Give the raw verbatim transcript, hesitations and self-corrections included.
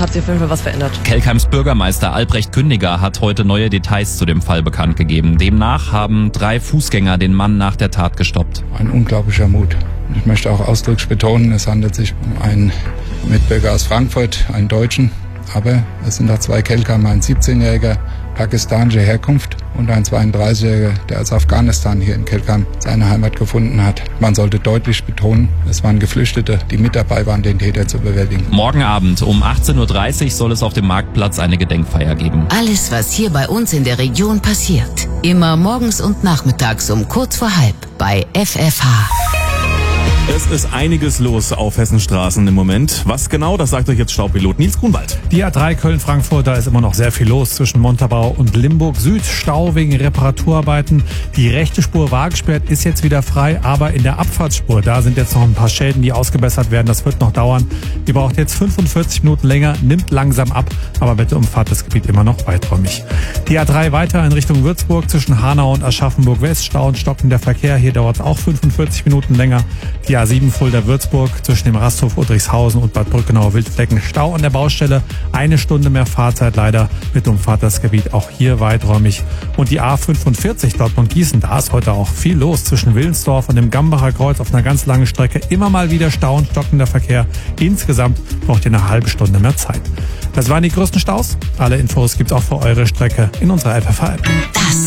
hat sich auf jeden Fall was verändert. Kelkheims Bürgermeister Albrecht Kündiger hat heute neue Details zu dem Fall bekannt gegeben. Demnach haben drei Fußgänger den Mann nach der Tat gestoppt. Ein unglaublicher Mut. Ich möchte auch ausdrücklich betonen, es handelt sich um einen Mitbürger aus Frankfurt, einen Deutschen. Aber es sind auch zwei Kelkheimer, ein siebzehnjähriger pakistanischer Herkunft und ein zweiunddreißigjähriger, der aus Afghanistan hier in Kelkheim seine Heimat gefunden hat. Man sollte deutlich betonen, es waren Geflüchtete, die mit dabei waren, den Täter zu bewältigen. Morgen Abend um achtzehn Uhr dreißig soll es auf dem Marktplatz eine Gedenkfeier geben. Alles, was hier bei uns in der Region passiert. Immer morgens und nachmittags um kurz vor halb bei F F H. Es ist einiges los auf Hessens Straßen im Moment. Was genau, das sagt euch jetzt Staupilot Nils Grunwald. Die A drei Köln-Frankfurt, da ist immer noch sehr viel los zwischen Montabaur und Limburg Süd. Stau wegen Reparaturarbeiten. Die rechte Spur war gesperrt, ist jetzt wieder frei, aber in der Abfahrtsspur, da sind jetzt noch ein paar Schäden, die ausgebessert werden. Das wird noch dauern. Die braucht jetzt fünfundvierzig Minuten länger, nimmt langsam ab, aber bitte umfahrt das Gebiet immer noch weiträumig. Die A drei weiter in Richtung Würzburg zwischen Hanau und Aschaffenburg-West. Stau und stockender Verkehr, hier dauert es auch fünfundvierzig Minuten länger. Die A sieben Fulda-Würzburg zwischen dem Rasthof Udrichshausen und Bad Brückenau-Wildflecken. Stau an der Baustelle, eine Stunde mehr Fahrzeit leider. Bitte umfahrt das Gebiet auch hier weiträumig. Und die A fünfundvierzig Dortmund-Gießen, da ist heute auch viel los zwischen Willensdorf und dem Gambacher Kreuz auf einer ganz langen Strecke. Immer mal wieder Stau und stockender Verkehr. Insgesamt braucht ihr eine halbe Stunde mehr Zeit. Das waren die größten Staus. Alle Infos gibt's auch für eure Strecke in unserer F F H-App. Das